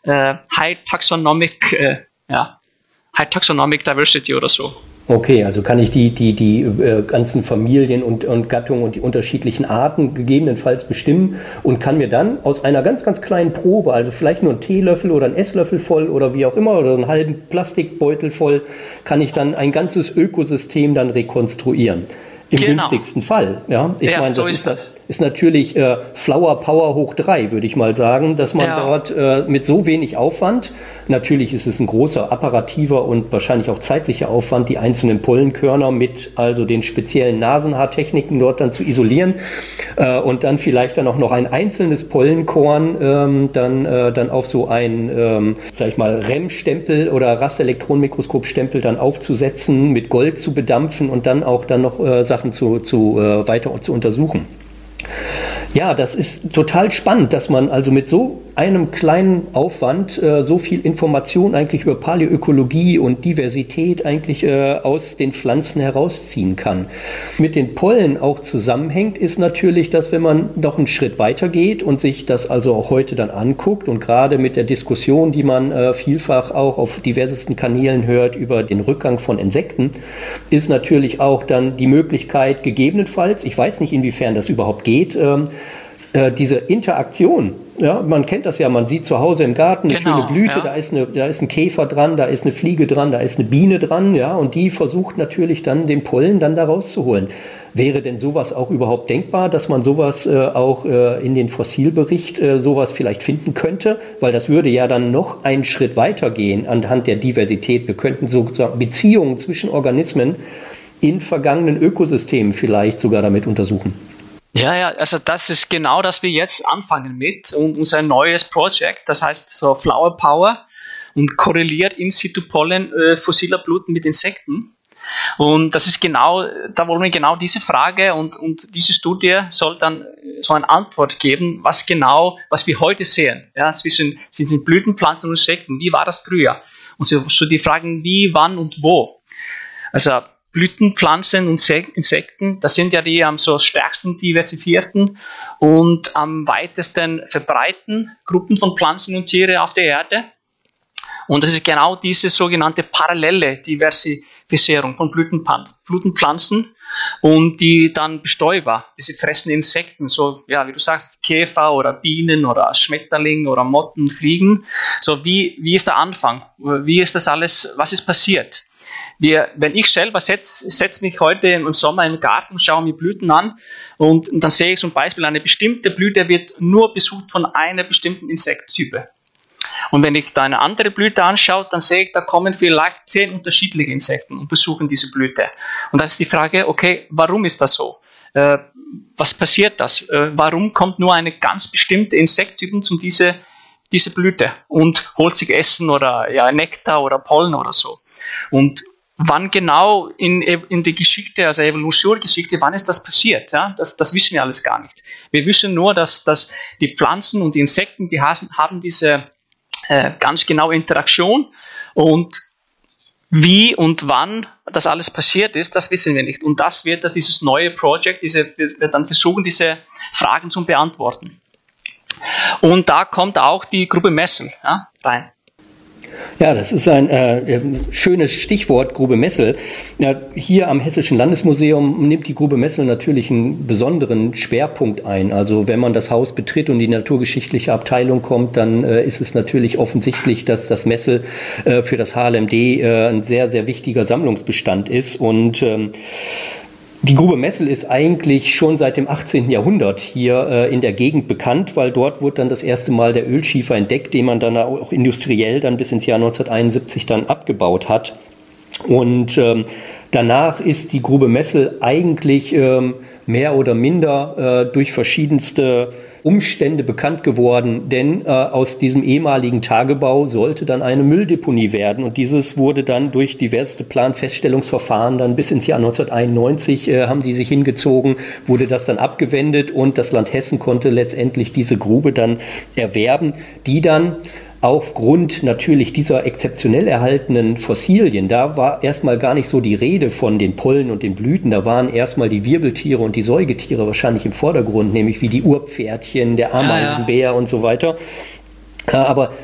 High Taxonomic Diversity oder so. Okay, also kann ich die ganzen Familien und Gattungen und die unterschiedlichen Arten gegebenenfalls bestimmen und kann mir dann aus einer ganz, ganz kleinen Probe, also vielleicht nur einen Teelöffel oder einen Esslöffel voll oder wie auch immer, oder einen halben Plastikbeutel voll, kann ich dann ein ganzes Ökosystem dann rekonstruieren. Im günstigsten Fall. Ja? Ich meine, so das ist natürlich Flower Power hoch 3, würde ich mal sagen, dass man dort mit so wenig Aufwand, natürlich ist es ein großer apparativer und wahrscheinlich auch zeitlicher Aufwand, die einzelnen Pollenkörner mit also den speziellen Nasenhaartechniken dort dann zu isolieren und dann vielleicht dann auch noch ein einzelnes Pollenkorn dann auf so ein, sag ich mal, REM-Stempel oder Rasterelektronenmikroskop-Stempel dann aufzusetzen, mit Gold zu bedampfen und dann auch dann noch Sachen weiter zu untersuchen. Ja, das ist total spannend, dass man also mit so einem kleinen Aufwand so viel Information eigentlich über Paläoökologie und Diversität eigentlich aus den Pflanzen herausziehen kann. Mit den Pollen auch zusammenhängt, ist natürlich, dass wenn man noch einen Schritt weiter geht und sich das also auch heute dann anguckt und gerade mit der Diskussion, die man vielfach auch auf diversesten Kanälen hört über den Rückgang von Insekten, ist natürlich auch dann die Möglichkeit gegebenenfalls, ich weiß nicht, inwiefern das überhaupt geht, diese Interaktion, ja, man kennt das ja, man sieht zu Hause im Garten eine schöne Blüte, da ist ein Käfer dran, da ist eine Fliege dran, da ist eine Biene dran, ja, und die versucht natürlich dann den Pollen dann da rauszuholen. Wäre denn sowas auch überhaupt denkbar, dass man sowas auch in den Fossilbericht sowas vielleicht finden könnte? Weil das würde ja dann noch einen Schritt weiter gehen anhand der Diversität. Wir könnten sozusagen Beziehungen zwischen Organismen in vergangenen Ökosystemen vielleicht sogar damit untersuchen. Ja, also das ist genau, das wir jetzt anfangen mit und unser neues Projekt, das heißt so Flower Power und korreliert In-situ-Pollen fossiler Blüten mit Insekten. Und das ist genau, da wollen wir genau diese Frage und diese Studie soll dann so eine Antwort geben, was wir heute sehen, ja, zwischen Blütenpflanzen und Insekten. Wie war das früher? Und so die Fragen wie, wann und wo. Also Blütenpflanzen und Insekten, das sind ja die am so stärksten diversifizierten und am weitesten verbreiteten Gruppen von Pflanzen und Tiere auf der Erde. Und das ist genau diese sogenannte parallele Diversifizierung von Blütenpflanzen und die dann Bestäuber, diese fressenden Insekten, so ja, wie du sagst, Käfer oder Bienen oder Schmetterling oder Motten, Fliegen. So wie ist der Anfang? Wie ist das alles? Was ist passiert? Wenn ich selber setze mich heute im Sommer im Garten, schaue mir Blüten an und dann sehe ich zum Beispiel, eine bestimmte Blüte wird nur besucht von einer bestimmten Insekttype. Und wenn ich da eine andere Blüte anschaue, dann sehe ich, da kommen vielleicht 10 unterschiedliche Insekten und besuchen diese Blüte. Und das ist die Frage, okay, warum ist das so? Was passiert das? Warum kommt nur eine ganz bestimmte Insekttyp zu diese Blüte und holt sich Essen oder ja, Nektar oder Pollen oder so? Und wann genau in der Geschichte, also Evolutionsgeschichte, wann ist das passiert? Ja? Das wissen wir alles gar nicht. Wir wissen nur, dass die Pflanzen und die Insekten, die haben diese ganz genaue Interaktion und wie und wann das alles passiert ist, das wissen wir nicht. Und das wird dieses neue Projekt, wir dann versuchen, diese Fragen zu beantworten. Und da kommt auch die Grube Messel rein. Ja, das ist ein schönes Stichwort, Grube Messel. Ja, hier am Hessischen Landesmuseum nimmt die Grube Messel natürlich einen besonderen Schwerpunkt ein. Also wenn man das Haus betritt und in die naturgeschichtliche Abteilung kommt, dann ist es natürlich offensichtlich, dass das Messel für das HLMD ein sehr, sehr wichtiger Sammlungsbestand ist. Und die Grube Messel ist eigentlich schon seit dem 18. Jahrhundert hier in der Gegend bekannt, weil dort wurde dann das erste Mal der Ölschiefer entdeckt, den man dann auch industriell dann bis ins Jahr 1971 dann abgebaut hat. Und danach ist die Grube Messel eigentlich mehr oder minder durch verschiedenste Umstände bekannt geworden, denn aus diesem ehemaligen Tagebau sollte dann eine Mülldeponie werden und dieses wurde dann durch diverse Planfeststellungsverfahren dann bis ins Jahr 1991 haben die sich hingezogen, wurde das dann abgewendet und das Land Hessen konnte letztendlich diese Grube dann erwerben, die dann aufgrund natürlich dieser exzeptionell erhaltenen Fossilien, da war erstmal gar nicht so die Rede von den Pollen und den Blüten, da waren erstmal die Wirbeltiere und die Säugetiere wahrscheinlich im Vordergrund, nämlich wie die Urpferdchen, der Ameisenbär und so weiter. Aber